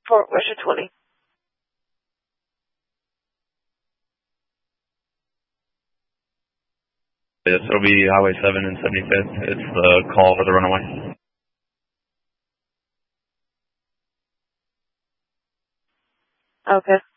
Fort Worth, Willie. Yes, it'll be Highway 7 and 75th. It's the call for the runaway. Okay.